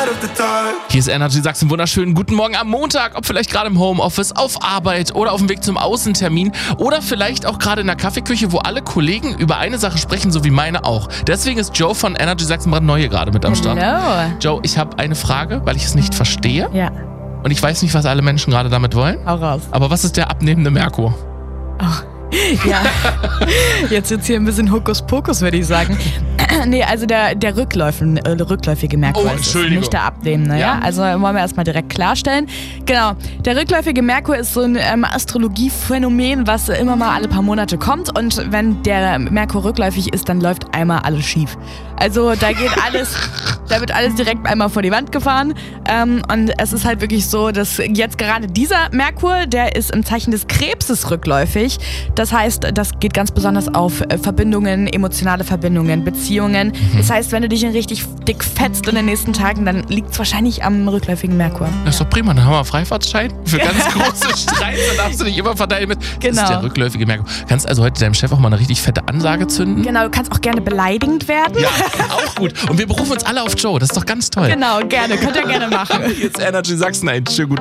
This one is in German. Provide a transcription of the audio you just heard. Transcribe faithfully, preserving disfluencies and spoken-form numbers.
Hier ist Energy Sachsen, wunderschönen guten Morgen am Montag, ob vielleicht gerade im Homeoffice, auf Arbeit oder auf dem Weg zum Außentermin oder vielleicht auch gerade in der Kaffeeküche, wo alle Kollegen über eine Sache sprechen, so wie meine auch. Deswegen ist Joe von Energy Sachsen brandneu hier gerade mit am Start. Hallo. Joe, ich habe eine Frage, weil ich es nicht verstehe Ja, und ich weiß nicht, was alle Menschen gerade damit wollen. hau raus. Aber was ist der abnehmende Merkur? Ja, jetzt jetzt hier ein bisschen Hokuspokus, würde ich sagen. Nee, also der, der Rückläufen, äh, rückläufige Merkur Oh, ist es, Entschuldigung. nicht der abnehmende. Ja? Ja. Also wollen wir erstmal direkt klarstellen. Genau, der rückläufige Merkur ist so ein ähm, Astrologiephänomen, was immer mal alle paar Monate kommt. Und wenn der Merkur rückläufig ist, dann läuft einmal alles schief. Also da geht alles, da wird alles direkt einmal vor die Wand gefahren. Ähm, und es ist halt wirklich so, dass jetzt gerade dieser Merkur, der ist im Zeichen des Krebses rückläufig. Das heißt, das geht ganz besonders auf äh, Verbindungen, emotionale Verbindungen, Beziehungen. Das heißt, wenn du dich richtig dick fetzt in den nächsten Tagen, dann liegt es wahrscheinlich am rückläufigen Merkur. Das ist doch prima, dann haben wir Freifahrtschein für ganz große Streits, dann darfst du dich immer verteilen mit. Das Genau. ist der rückläufige Merkur. Kannst also heute deinem Chef auch mal eine richtig fette Ansage zünden? Genau, du kannst auch gerne beleidigend werden. Ja, auch gut. Und wir berufen uns alle auf Joe, das ist doch ganz toll. Genau, gerne, könnt ihr gerne machen. Jetzt Energy Sachsen, einen schönen guten